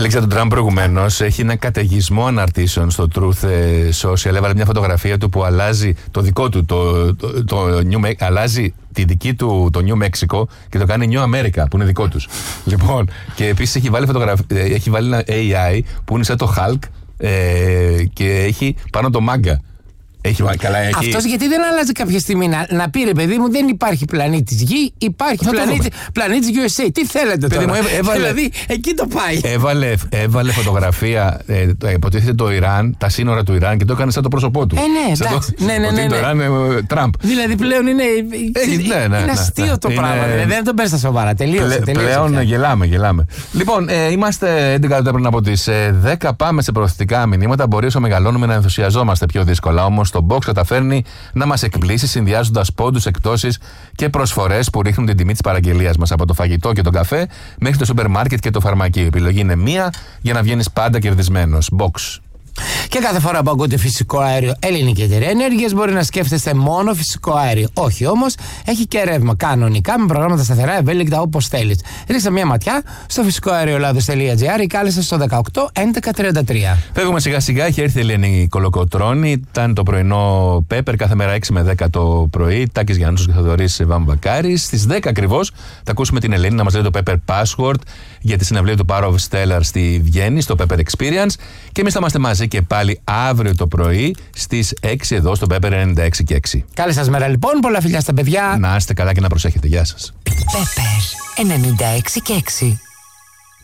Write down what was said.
Έδειξα τον Τραμπ προηγουμένως. Έχει ένα καταιγισμό αναρτήσεων στο Truth Social. Έβαλε μια φωτογραφία του που αλλάζει το δικό του, αλλάζει τη δική του το New Mexico και το κάνει New America που είναι δικό τους. Λοιπόν, και επίσης έχει βάλει ένα AI που είναι σαν το Hulk και έχει πάνω το μάγκα. Αυτός γιατί δεν αλλάζει κάποια στιγμή να πει, ρε παιδί μου, δεν υπάρχει πλανήτης Γη, υπάρχει πλανήτης USA. Τι θέλετε τώρα? Δηλαδή εκεί το πάει. Έβαλε φωτογραφία, υποτίθεται το Ιράν, τα σύνορα του Ιράν και το έκανε σαν το πρόσωπό του. Ναι. Το Ιράν Τραμπ. Δηλαδή πλέον είναι αστείο το πράγμα. Δεν τον παίρνει στα σοβαρά. Τελείωσε. Πλέον γελάμε. Λοιπόν, είμαστε 11 λεπτά πριν από τις 10. Πάμε σε προωθητικά μηνύματα. Μπορεί όσο μεγαλώνουμε να ενθουσιαζόμαστε πιο δύσκολα. Όμως το Box καταφέρνει να μας εκπλήσει συνδυάζοντας πόντους, εκπτώσεις και προσφορές που ρίχνουν την τιμή της παραγγελίας μας. Από το φαγητό και τον καφέ μέχρι το σούπερ μάρκετ και το φαρμακείο. Η επιλογή είναι μία για να βγαίνεις πάντα κερδισμένος. Box. Και κάθε φορά που ακούτε φυσικό αέριο Ελληνική Εταιρεία Ενέργειας, μπορεί να σκέφτεστε μόνο φυσικό αέριο. Όχι όμως, έχει και ρεύμα κανονικά με προγράμματα σταθερά, ευέλικτα όπως θέλεις. Ρίξτε μια ματιά στο φυσικοαεριολάδος.gr ή κάλεσε στο 18 11 33. Φεύγουμε σιγά σιγά. Έχει έρθει η Ελένη Κολοκοτρώνη. Ήταν το πρωινό Πέπερ κάθε μέρα 6 με 10 το πρωί. Τάκης Γιαννούσος και Θοδωρής Βαμβακάρης. Στις 10 ακριβώς θα ακούσουμε την Ελένη να μας λέει το Pepper Password για τη συναυλία του Power of Stellar στη Βιέννη, στο Pepper Experience. Και εμείς θα είμαστε μαζί και πάλι αύριο το πρωί στις 6 εδώ στο Pepper 96 και 6. Καλή σας μέρα λοιπόν, πολλά φιλιά στα παιδιά. Να είστε καλά και να προσέχετε. Γεια σας. Pepper 96 και 6.